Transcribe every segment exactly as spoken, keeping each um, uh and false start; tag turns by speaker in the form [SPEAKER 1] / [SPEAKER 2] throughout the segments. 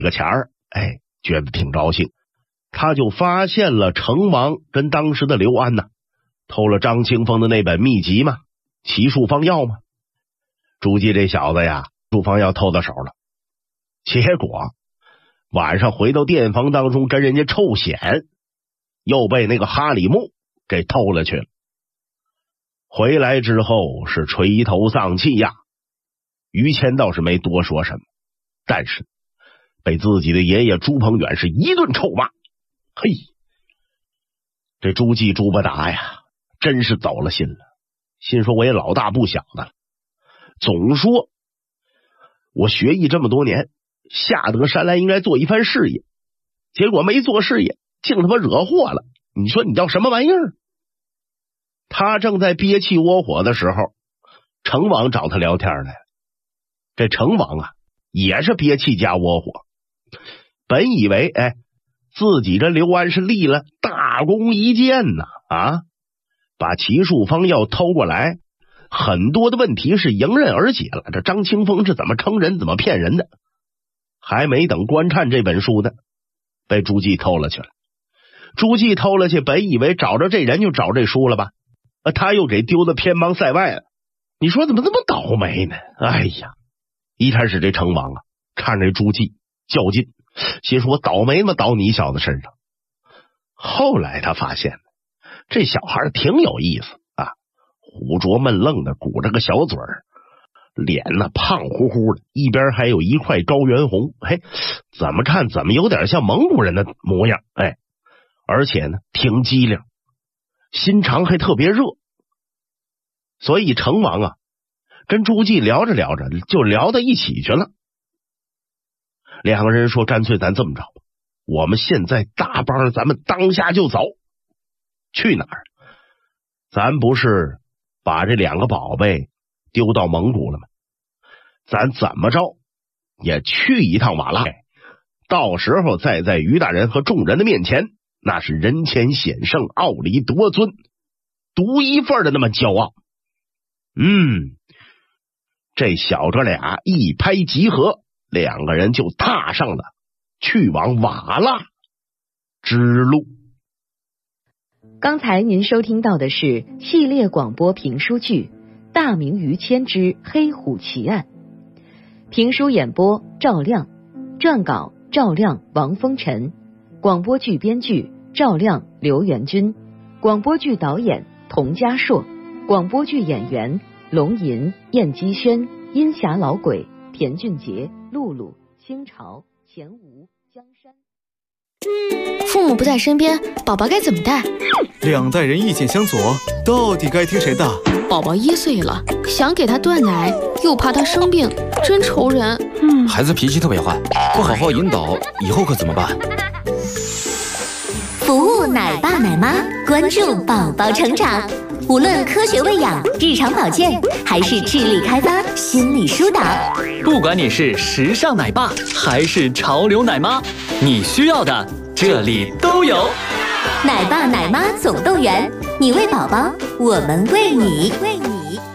[SPEAKER 1] 这个钱儿，哎，觉得挺高兴。他就发现了成王跟当时的刘安呢，偷了张清风的那本秘籍嘛，奇术方药嘛。朱记这小子呀，术方药偷到手了，结果晚上回到店房当中跟人家臭显，又被那个哈里木给偷了去了。回来之后是垂头丧气呀，于谦倒是没多说什么，但是被自己的爷爷朱鹏远是一顿臭骂。嘿，这朱记朱八达呀，真是走了心了，心说我也老大不小的了，总说我学艺这么多年，下得山来应该做一番事业，结果没做事业，竟他妈惹祸了，你说你叫什么玩意儿？他正在憋气窝火的时候，成王找他聊天来了。这成王啊，也是憋气加窝火，本以为哎，自己这刘安是立了大功一件呐，啊，把奇术方药偷过来，很多的问题是迎刃而解了。这张清风是怎么坑人，怎么骗人的？还没等观看这本书呢，被朱记偷了去了。朱记偷了去，本以为找着这人就找这书了吧，他又给丢到偏邦塞外了。你说怎么这么倒霉呢？哎呀，一开始这成王啊，看着朱记较劲，心说我倒霉嘛倒你小子身上。后来他发现这小孩挺有意思啊，虎拙闷愣的，鼓着个小嘴儿，脸呢胖乎乎的，一边还有一块高原红，嘿，怎么看怎么有点像蒙古人的模样，哎，而且呢挺机灵，心肠还特别热。所以成王啊跟朱记聊着聊着就聊到一起去了。两个人说干脆咱这么着吧，我们现在大帮咱们当下就走。去哪儿？咱不是把这两个宝贝丢到蒙古了吗？咱怎么着也去一趟瓦剌，到时候再在于大人和众人的面前，那是人前显圣，傲里夺尊，独一份的那么骄傲。嗯，这小哥俩一拍即合，两个人就踏上了去往瓦剌之路。
[SPEAKER 2] 刚才您收听到的是系列广播评书剧《大明于谦之黑虎奇案》，评书演播赵亮，撰稿赵亮、王风尘，广播剧编剧赵亮、刘元军，广播剧导演童家硕，广播剧演员龙吟、燕姬轩、阴霞老鬼、田俊杰、露露、清朝、钱吴、江山。
[SPEAKER 3] 父母不在身边，宝宝该怎么带？
[SPEAKER 4] 两代人意见相左，到底该听谁的？
[SPEAKER 3] 宝宝一岁了，想给他断奶，又怕他生病，真愁人。
[SPEAKER 5] 嗯，孩子脾气特别坏，不好好引导，以后可怎么办？
[SPEAKER 6] 服务奶爸奶妈，关注宝宝成长。无论科学喂养、日常保健，还是智力开发、心理疏导，
[SPEAKER 7] 不管你是时尚奶爸还是潮流奶妈，你需要的这里都有。
[SPEAKER 6] 奶爸奶妈总动员，你喂宝宝，我们喂你。喂你。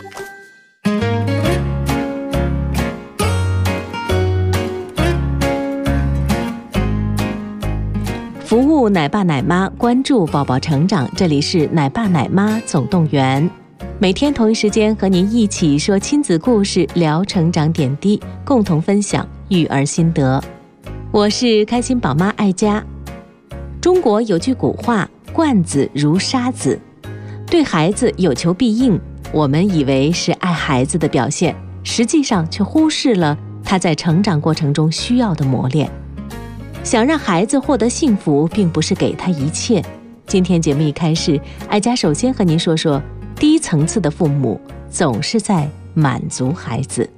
[SPEAKER 2] 服务奶爸奶妈，关注宝宝成长，这里是奶爸奶妈总动员。每天同一时间和您一起说亲子故事，聊成长点滴，共同分享育儿心得。我是开心宝妈爱佳。中国有句古话，惯子如杀子，对孩子有求必应，我们以为是爱孩子的表现，实际上却忽视了他在成长过程中需要的磨练。想让孩子获得幸福，并不是给他一切。今天节目一开始，爱佳首先和您说说，低层次的父母总是在满足孩子。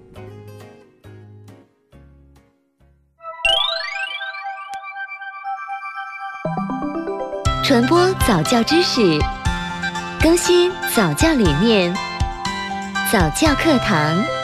[SPEAKER 6] 传播早教知识，更新早教理念，早教课堂。